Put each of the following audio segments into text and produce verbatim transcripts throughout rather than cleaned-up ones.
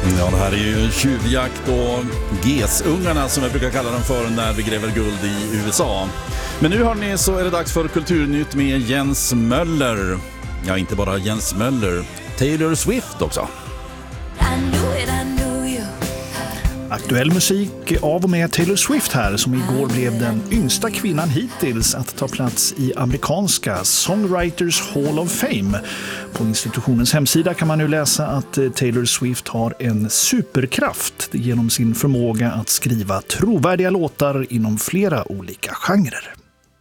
Ja, det här är ju tjuvjakt och gesungarna som jag brukar kalla dem för när vi gräver guld i U S A. Men nu hörni, så är det dags för Kulturnytt med Jens Möller. Ja, inte bara Jens Möller, Taylor Swift också. Aktuell musik av och med Taylor Swift här, som igår blev den yngsta kvinnan hittills att ta plats i amerikanska Songwriters Hall of Fame. På institutionens hemsida kan man nu läsa att Taylor Swift har en superkraft genom sin förmåga att skriva trovärdiga låtar inom flera olika genrer.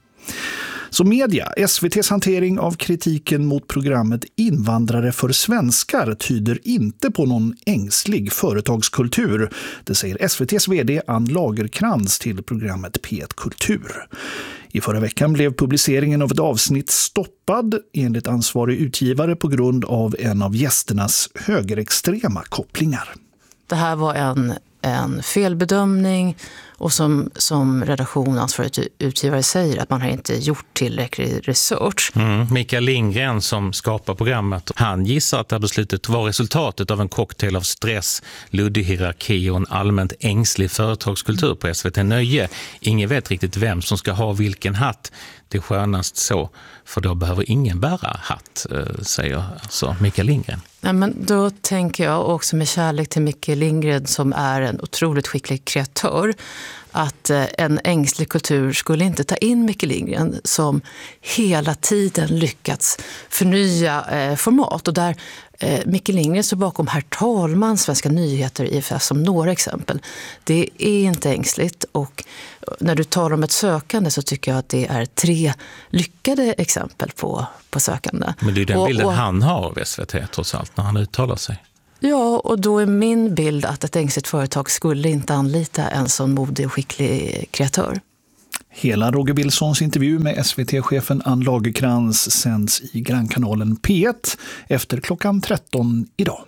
Så media, S V T:s hantering av kritiken mot programmet Invandrare för svenskar tyder inte på någon ängslig företagskultur. Det säger S V T:s vd Ann Lagerkrans till programmet P ett Kultur. I förra veckan blev publiceringen av ett avsnitt stoppad enligt ansvarig utgivare på grund av en av gästernas högerextrema kopplingar. Det här var en, en felbedömning och som, som redaktion ansvarig utgivare säger att man har inte gjort tillräcklig research. Mm. Mikael Lindgren som skapar programmet, han gissar att det här beslutet var resultatet av en cocktail av stress, luddig hierarki och en allmänt ängslig företagskultur på S V T Nöje. Ingen vet riktigt vem som ska ha vilken hatt. Det är skönast så, för då behöver ingen bära hatt, säger alltså Mikael Lindgren. Ja, men då tänker jag också med kärlek till Mikael Lindgren som är en otroligt skicklig kreatör att en ängslig kultur skulle inte ta in Mikael Lindgren som hela tiden lyckats förnya eh, format och där eh, Mikael Lindgren står bakom Herr talman, Svenska nyheter, I F S som några exempel. Det är inte ängsligt och när du talar om ett sökande så tycker jag att det är tre lyckade exempel på, på sökande. Men det är den och, bilden och, han har av S V T trots allt när han uttalar sig. Ja, och då är min bild att ett ängsligt företag skulle inte anlita en sån modig och skicklig kreatör. Hela Roger Wilsons intervju med S V T-chefen Ann Lagerkrans sänds i grannkanalen P ett efter klockan tretton idag.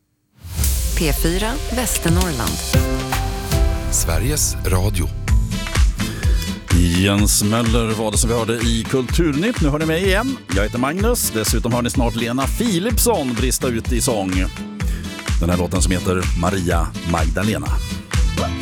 P fyra Västernorrland. Sveriges Radio. Jens Möller var det som vi hörde i Kulturnytt. Nu hör ni mig igen. Jag heter Magnus. Dessutom hör ni snart Lena Philipsson brista ut i sång. Den här låten som heter Maria Magdalena.